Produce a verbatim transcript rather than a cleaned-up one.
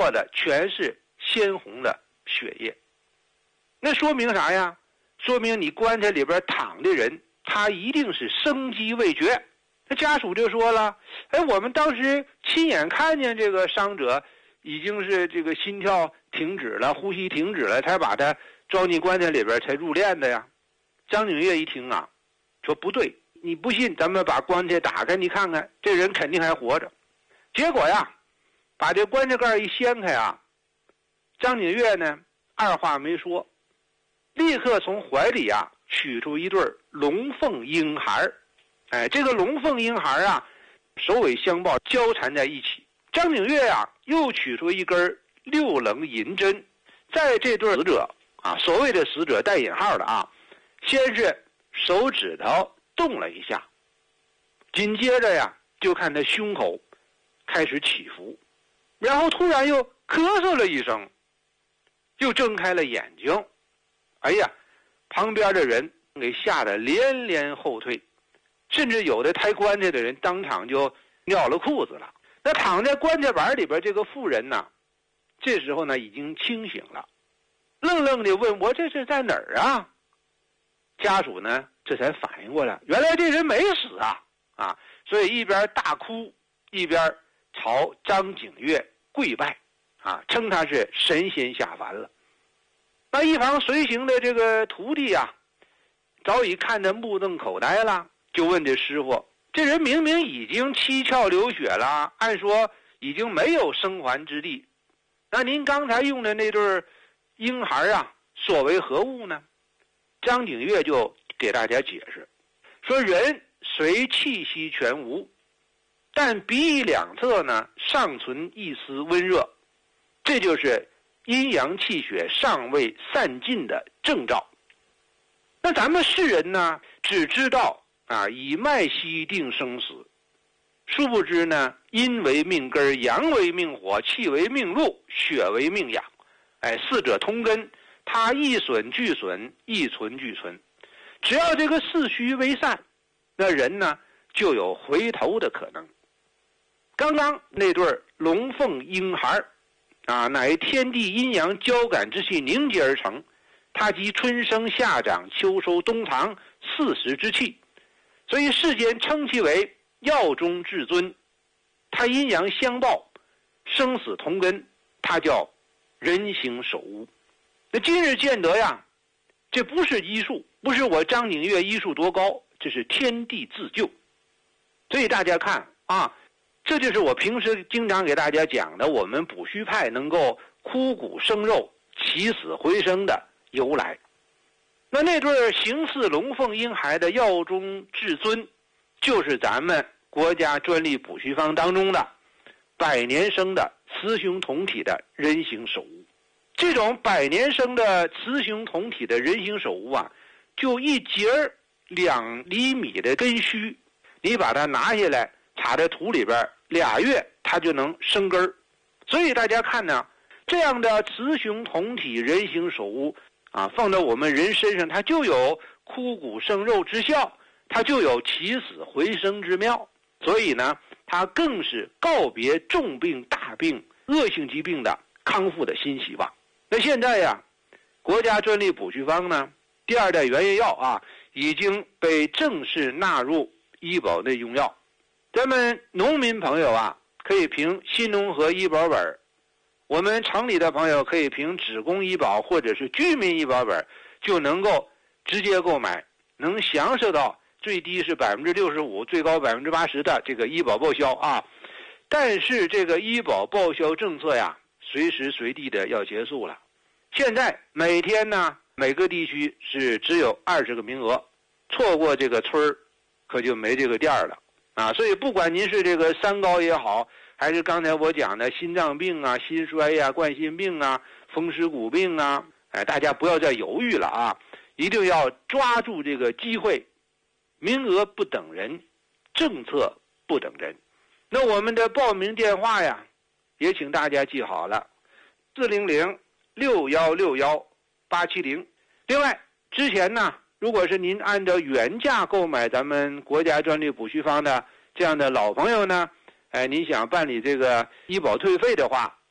过的全是鲜红的血液。那说明啥呀？说明你棺材里边躺的人，他一定是生机未绝。那家属就说了，哎，我们当时亲眼看见这个伤者已经是这个心跳停止了，呼吸停止了，才把他装进棺材里边才入殓的呀。张景岳一听啊，说不对，你不信咱们把棺材打开，你看看这人肯定还活着。结果呀，把这棺材盖一掀开啊，张景岳呢二话没说，立刻从怀里啊取出一对龙凤婴孩。哎，这个龙凤婴孩啊，首尾相抱，交缠在一起。张景岳啊，又取出一根六棱银针，在这对死者啊，所谓的死者带引号的啊，先是手指头动了一下，紧接着呀，就看他胸口开始起伏，然后突然又咳嗽了一声，又睁开了眼睛。哎呀，旁边的人给吓得连连后退，甚至有的抬棺材的人当场就尿了裤子了。那躺在棺材板里边这个妇人呢，这时候呢已经清醒了，愣愣地问我这是在哪儿啊？家属呢这才反应过来，原来这人没死啊啊！所以一边大哭一边朝张景岳跪拜啊，称他是神仙下凡了。那一旁随行的这个徒弟啊，早已看得目瞪口呆了，就问这师傅，这人明明已经七窍流血了，按说已经没有生还之地，那您刚才用的那对婴孩啊，所为何物呢？张景岳就给大家解释说，人虽气息全无，但鼻翼两侧呢尚存一丝温热，这就是阴阳气血尚未散尽的征兆。那咱们世人呢只知道啊以脉息定生死，殊不知呢阴为命根，阳为命火，气为命路，血为命养，哎，四者同根，它一损俱损，一存俱存。只要这个四虚为散，那人呢就有回头的可能。刚刚那对龙凤婴孩啊，乃天地阴阳交感之气凝结而成，它集春生夏长秋收冬藏四时之气，所以世间称其为药中至尊。它阴阳相报，生死同根，它叫人形手无。那今日见得呀，这不是医术，不是我张景岳医术多高，这是天地自救。所以大家看啊，这就是我平时经常给大家讲的，我们补虚派能够枯骨生肉，起死回生的由来。那那对形似龙凤婴孩的药中至尊，就是咱们国家专利补虚方当中的百年生的雌雄同体的人形手无。这种百年生的雌雄同体的人形手无啊，就一节两厘米的根须，你把它拿下来插在土里边，俩月它就能生根儿。所以大家看呢，这样的雌雄同体人形手无啊，放到我们人身上，它就有枯骨生肉之效，它就有起死回生之妙。所以呢，它更是告别重病大病恶性疾病的康复的新希望。那现在呀，国家专利补虚方呢，第二代原液药啊，已经被正式纳入医保内用药。咱们农民朋友啊，可以凭新农合医保本；我们城里的朋友可以凭职工医保或者是居民医保本，就能够直接购买，能享受到最低是百分之六十五，最高百分之八十的这个医保报销啊。但是这个医保报销政策呀，随时随地的要结束了。现在每天呢，每个地区是只有二十个名额，错过这个村儿，可就没这个店了啊！所以不管您是这个三高也好，还是刚才我讲的心脏病啊、心衰呀、啊、冠心病啊、风湿骨病啊，哎，大家不要再犹豫了啊！一定要抓住这个机会，名额不等人，政策不等人。那我们的报名电话呀，也请大家记好了，四零零六幺六幺八七零。另外，之前呢，如果是您按照原价购买咱们国家专利补虚方的这样的老朋友呢，哎，您想办理这个医保退费的话，